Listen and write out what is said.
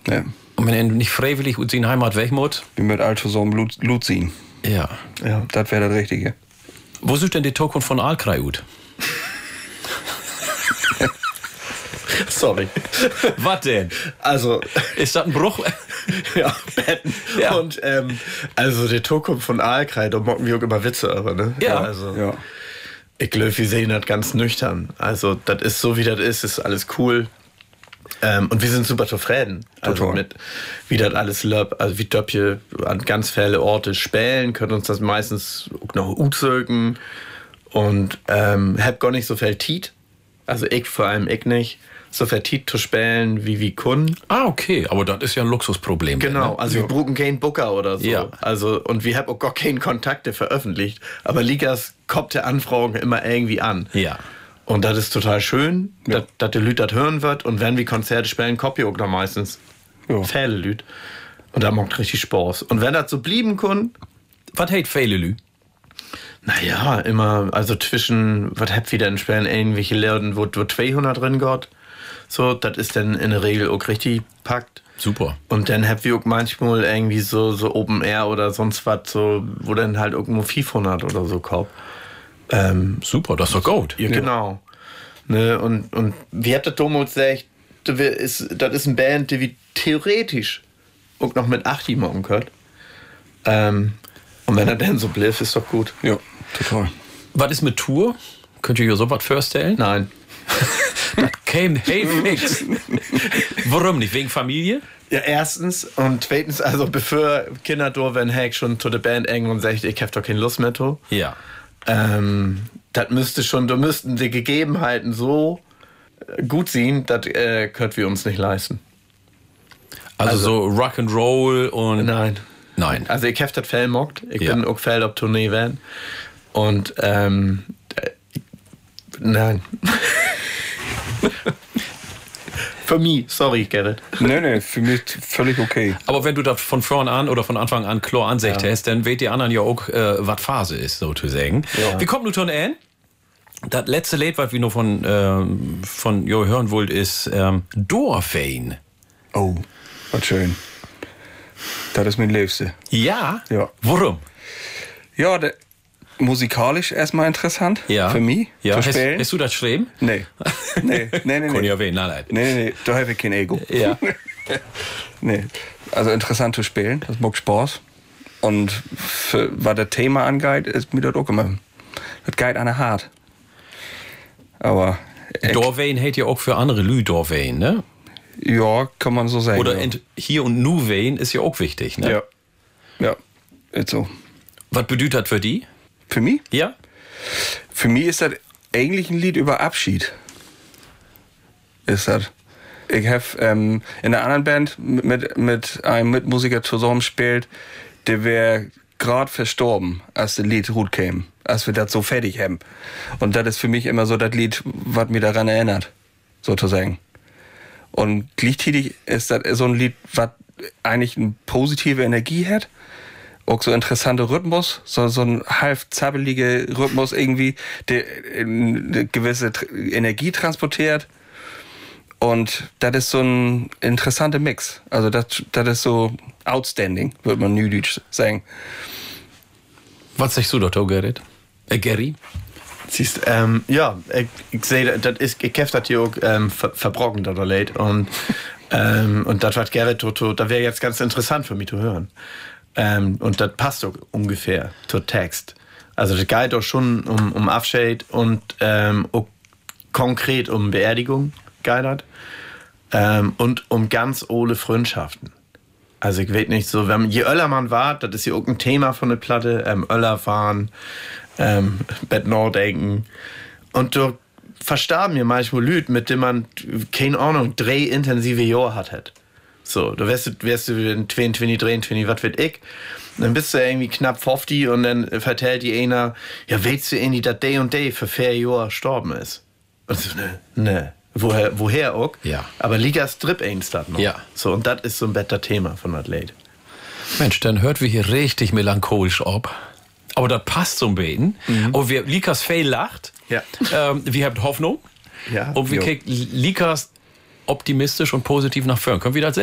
Ja. Und wenn er nicht freiwillig aus seiner Heimat weg muss. Wie mit Alto so einem Blut ziehen. Ja. Ja, das wäre das Richtige. Wo ist denn die Zukunft von Aalkrai ut? Sorry. Was denn? Also, Ist das ein Bruch? ja, Betten. Ja. Und, also, die Zukunft von Aalkrai, da mocken wir auch immer Witze, aber, ne? Ja. Also, Ja. ich glaube, wir sehen das ganz nüchtern. Also, das ist so, wie das ist alles cool. Und wir sind super zufrieden. Also Total. mit, wie das alles läuft. Also, wie Döppje an ganz viele Orte spielen, können uns das meistens auch noch utzögen. Und, hab gar nicht so viel Tiet. Also, ich vor allem, ich nicht. So viel Tiet zu spielen, wie Kunden. Ah, okay. Aber das ist ja ein Luxusproblem. Genau, Ne? also wir brauchen keinen Booker oder so. Ja. Also, und wir haben auch gar keine Kontakte veröffentlicht. Aber Ligas kommt der Anfragen immer irgendwie an. Ja. Und das ist total schön, Ja. dass die Leute das hören wird. Und wenn wir Konzerte spielen, kommt ihr auch da meistens Ja. viele Leute. Und da macht richtig Spaß. Und wenn das so blieben kann, Was hält viele Lü? naja, immer, also zwischen, was habt ihr denn spielen, irgendwelche Läden, wo 200 drin geht. So, das ist dann in der Regel auch richtig packt. Super. Und dann habt ihr auch manchmal irgendwie so Open Air oder sonst was, so, wo dann halt irgendwo 500 oder so kommt. Super, das ist doch gut. Ja, genau. Ne, und wie habt ihr damals gesagt, das ist eine Band, die wir theoretisch auch noch mit 80 machen können. Und wenn er dann so bleibt, ist doch gut. Ja, total. Was ist mit Tour? Könnt ihr euch sowas vorstellen? Nein. Das käme nix. Warum nicht? Wegen Familie? Ja, erstens. Und zweitens, also bevor Kinder da werden, Hack schon zu der Band eng und sagt, ich hab doch keine Lust mehr zu. Ja. Das müsste schon, da müssten die Gegebenheiten so gut sein, das können wir uns nicht leisten. Also so Rock'n'Roll und... Nein. Nein. Also ich hab das Fell mockt. Ich Ja. bin auch Fell auf Tournee werden. Und nein. Für mich, sorry, Gerrit. Nee, für mich völlig okay. Aber wenn du das von vorn an oder von Anfang an klar ansicht hast, dann weht die anderen ja auch, was Phase ist, sozusagen. Ja. Wie kommt nun schon an? Das letzte Lied, was wir nur von Jo hören wollt, ist Dorfein. Oh, was schön. Das ist mein Liebste. Ja? Ja. Warum? Ja, musikalisch erstmal interessant. Ja. Für mich. Ja. Zu spielen. Hast du das geschrieben? Nee. Nee. Kann ja wen, nein. Nee, da habe ich kein Ego. Ja. Nee. Also interessant zu spielen, das macht Spaß. Und was das Thema angeht, ist mir das auch immer. Das geht an der Hart. Aber. Dorfein hält ja auch für andere Lü Dorfein, ne? Ja, kann man so sagen. Oder ja. hier und nu Wein ist ja auch wichtig, ne? Ja. Ja, ist so. Was bedeutet das für die? Für mich? Ja? Für mich ist das eigentlich ein Lied über Abschied. Ist das. Ich habe in einer anderen Band mit einem Mitmusiker zusammen gespielt, der wäre gerade verstorben, als das Lied gut kam, als wir das so fertig haben. Und das ist für mich immer so das Lied, was mich daran erinnert, sozusagen. Und gleichzeitig ist das so ein Lied, was eigentlich eine positive Energie hat. Auch so interessanter Rhythmus, so ein halb zappeliger Rhythmus irgendwie, der eine gewisse Energie transportiert. Und das ist so ein interessanter Mix. Also das ist so outstanding, würde man Nüdeutsch sagen. Was sagst du da, Gerrit? Gary? Siehst, ja, ich sehe, das ist, ich hab das hier auch verbrochen, das Lied. Und das, was Gerrit tut, da wäre jetzt ganz interessant für mich zu hören. Und das passt auch ungefähr zur Text. Also das geht auch schon um Abschied und auch konkret um Beerdigung geht das. Und um ganz ohne Freundschaften. Also ich weiß nicht so, je öller man war, das ist ja auch ein Thema von der Platte, öller fahren, Bett nachdenken. Und du verstarben mir manchmal Leute, mit denen man, keine Ahnung, 3 intensive Jahre hat. So, du wärst du in 22, 23, was wird ich? Und dann bist du irgendwie knapp 50 und dann vertellt die einer, ja, weißt du irgendwie, dass der und der für 4 Jahre gestorben ist? Und so, ne. Woher auch? Ja. Aber Liga Strip eins das noch. Ja. So, und das ist so ein better Thema von Athlet. Mensch, dann hört wir hier richtig melancholisch ab. Aber das passt so ein bisschen. Aber Likas Fail lacht. Ja. Wir haben Hoffnung. Ja. Und wir kriegen Likas optimistisch und positiv nach vorn. Können wir das sehen?